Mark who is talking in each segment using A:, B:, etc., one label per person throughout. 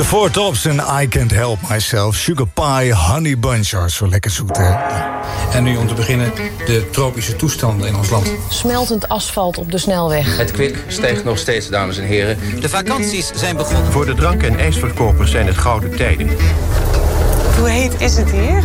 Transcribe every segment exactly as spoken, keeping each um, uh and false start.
A: De Four Tops en I Can't Help Myself. Sugar Pie, Honey Bunch. Oh, zo lekker zoet, hè?
B: En nu om te beginnen de tropische toestanden in ons land.
C: Smeltend asfalt op de snelweg.
D: Het kwik stijgt nog steeds, dames en heren.
E: De vakanties zijn begonnen.
F: Voor de drank- en ijsverkopers zijn het gouden tijden.
G: Hoe heet is het hier?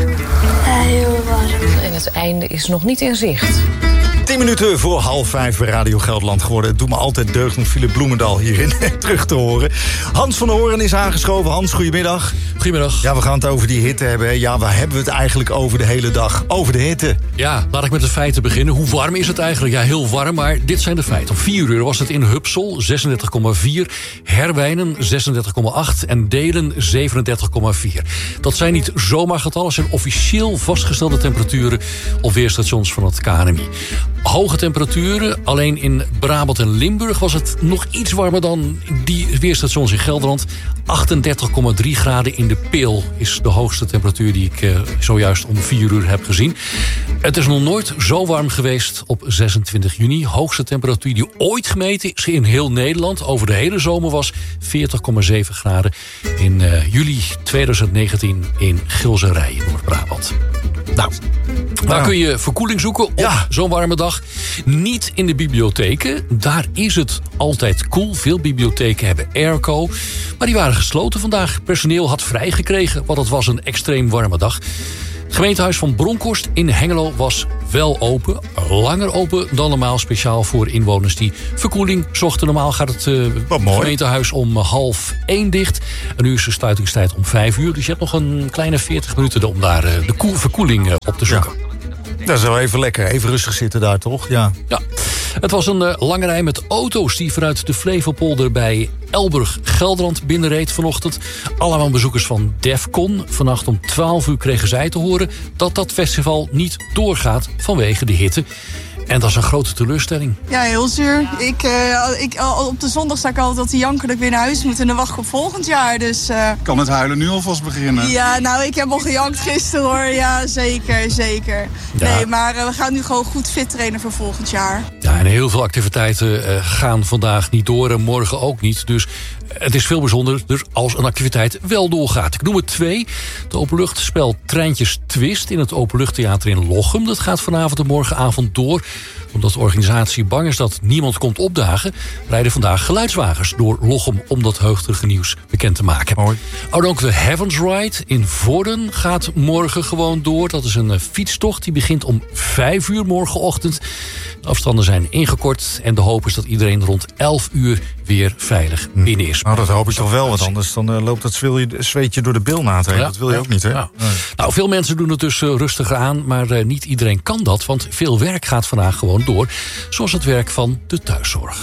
C: Heel warm. En het einde is nog niet in zicht.
A: Tien minuten voor half vijf bij Radio Gelderland geworden. Het doet me altijd deugd om Philip Bloemendaal hierin terug te horen. Hans van der Hoorn is aangeschoven. Hans, goedemiddag.
H: Goedemiddag.
A: Ja, we gaan het over die hitte hebben. Hè. Ja, waar hebben we het eigenlijk over de hele dag? Over de hitte.
H: Ja, laat ik met de feiten beginnen. Hoe warm is het eigenlijk? Ja, heel warm, maar dit zijn de feiten. Om vier uur was het in Hupsel zesendertig komma vier, Herwijnen zesendertig komma acht en Delen zevenendertig komma vier. Dat zijn niet zomaar getallen, zijn officieel vastgestelde temperaturen op weerstations van het K N M I. Hoge temperaturen, alleen in Brabant en Limburg was het nog iets warmer dan die weerstations in Gelderland. achtendertig komma drie graden in de Peel is de hoogste temperatuur die ik uh, zojuist om vier uur heb gezien. Het is nog nooit zo warm geweest op zesentwintig juni. Hoogste temperatuur die ooit gemeten is in heel Nederland over de hele zomer was veertig komma zeven graden in uh, juli tweeduizend negentien in Gilserij in Noord-Brabant. Nou, waar kun je verkoeling zoeken op ja. zo'n warme dag? Niet in de bibliotheken. Daar is het altijd koel. Veel bibliotheken hebben airco. Maar die waren gesloten vandaag. Personeel had vrijgekregen, want het was een extreem warme dag. Het gemeentehuis van Bronkhorst in Hengelo was wel open. Langer open dan normaal, speciaal voor inwoners die verkoeling zochten. Normaal gaat het uh, gemeentehuis om half één dicht. En nu is de sluitingstijd om vijf uur. Dus je hebt nog een kleine veertig minuten om daar uh, de koel, verkoeling uh, op te zoeken.
A: Ja. Dat is wel even lekker. Even rustig zitten daar, toch? Ja.
H: Ja. Het was een uh, lange rij met auto's die vanuit de Flevopolder bij Elburg, Gelderland binnenreed vanochtend. Allemaal bezoekers van Defcon. Vannacht om twaalf uur kregen zij te horen dat dat festival niet doorgaat vanwege de hitte. En dat is een grote teleurstelling.
G: Ja, heel zuur. Ik, uh, ik, al op de zondag sta ik altijd al te janken dat ik weer naar huis moet en dan wacht ik op volgend jaar. Dus, uh...
I: Kan het huilen nu alvast beginnen?
G: Ja, nou, ik heb al gejankt gisteren hoor. Ja, zeker, zeker. Ja. Nee, maar uh, we gaan nu gewoon goed fit trainen voor volgend jaar.
H: Ja, en heel veel activiteiten uh, gaan vandaag niet door en morgen ook niet. Dus het is veel bijzonder als een activiteit wel doorgaat. Ik noem het twee. Het openluchtspel Treintjes Twist in het Openluchttheater in Lochem. Dat gaat vanavond en morgenavond door. Omdat de organisatie bang is dat niemand komt opdagen, rijden vandaag geluidswagens door Lochem om dat heugdige nieuws bekend te maken.
A: Mooi.
H: Ook de Heavens Ride in Vorden gaat morgen gewoon door. Dat is een fietstocht die begint om vijf uur morgenochtend. De afstanden zijn ingekort en de hoop is dat iedereen rond elf uur weer veilig binnen is.
A: Nou, dat hoop ik toch wel, want anders dan uh, loopt dat zweetje door de bilnaad heen. Ja, dat wil je ja, ook niet, hè? Ja.
H: Nee. Nou, veel mensen doen het dus uh, rustiger aan, maar uh, niet iedereen kan dat, want veel werk gaat vandaag gewoon door, zoals het werk van de thuiszorg.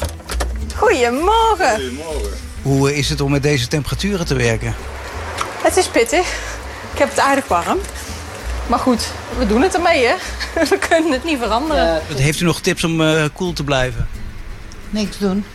G: Goedemorgen.
E: Goedemorgen. Hoe is het om met deze temperaturen te werken?
G: Het is pittig. Ik heb het aardig warm. Maar goed, we doen het ermee, hè? We kunnen het niet veranderen.
E: Uh, heeft u nog tips om uh, koel te blijven?
J: Niks doen.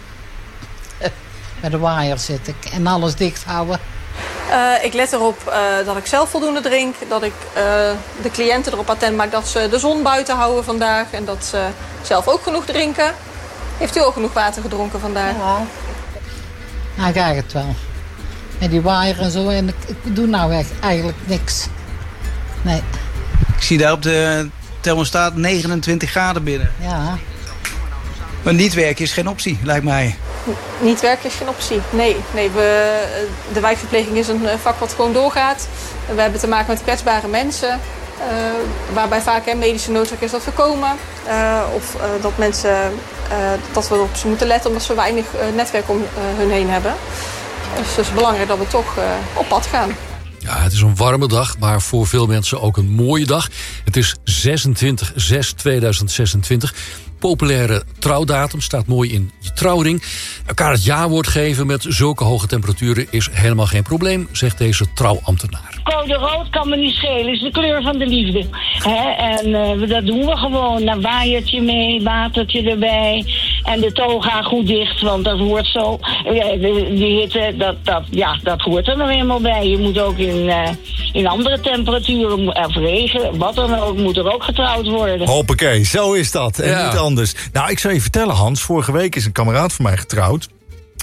J: Bij de waaier zit ik en alles dicht houden.
G: Uh, ik let erop uh, dat ik zelf voldoende drink. Dat ik uh, de cliënten erop attent maak dat ze de zon buiten houden vandaag. En dat ze zelf ook genoeg drinken. Heeft u ook genoeg water gedronken vandaag?
J: Ja. Nou, ik eigenlijk het wel. Met die waaier en zo. En ik, ik doe nou echt eigenlijk niks. Nee.
E: Ik zie daar op de thermostaat negenentwintig graden binnen.
J: Ja.
E: Maar niet werken is geen optie, lijkt mij.
G: Niet werken is geen optie. Nee, nee we, de wijkverpleging is een vak wat gewoon doorgaat. We hebben te maken met kwetsbare mensen. Uh, waarbij vaak hè, medische noodzaak is dat we komen. Uh, of uh, dat mensen uh, dat we op ze moeten letten omdat ze weinig uh, netwerk om uh, hun heen hebben. Dus het is belangrijk dat we toch uh, op pad gaan.
H: Ja, het is een warme dag, maar voor veel mensen ook een mooie dag. Het is zesentwintig zes tweeduizend zesentwintig. Populaire trouwdatum, staat mooi in je trouwring. Elkaar het jawoord geven met zulke hoge temperaturen is helemaal geen probleem, zegt deze trouwambtenaar.
K: Code rood kan me niet schelen, is de kleur van de liefde. He, en uh, dat doen we gewoon. Een waaiertje mee, watertje erbij. En de toga goed dicht, want dat hoort zo. Die hitte, dat, dat, ja, dat hoort er nou eenmaal bij. Je moet ook in, uh, in andere temperaturen, of regen, wat dan ook, moet er ook getrouwd worden.
A: Hoppakee, zo is dat. En ja. Niet anders. Nou, ik zou je vertellen, Hans, vorige week is een kameraad van mij getrouwd.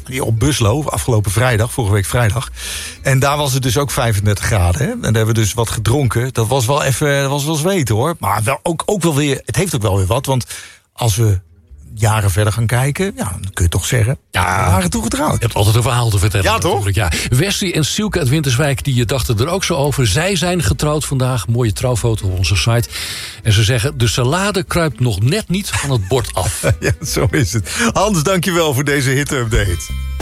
A: op Buslo, afgelopen vrijdag, vorige week vrijdag. En daar was het dus ook vijfendertig graden. Hè? En daar hebben we dus wat gedronken. Dat was wel even, dat was wel zweten hoor. Maar wel, ook, ook wel weer, het heeft ook wel weer wat. Want als we jaren verder gaan kijken, ja, dan kun je toch zeggen, ja, we waren toegetrouwd.
H: Je hebt altijd een verhaal te vertellen.
A: Ja, toch?
H: Ja. Wesley en Silke uit Winterswijk, die dachten er ook zo over. Zij zijn getrouwd vandaag. Mooie trouwfoto op onze site. En ze zeggen, de salade kruipt nog net niet van het bord af.
A: Ja, zo is het. Hans, dankjewel voor deze hit-update.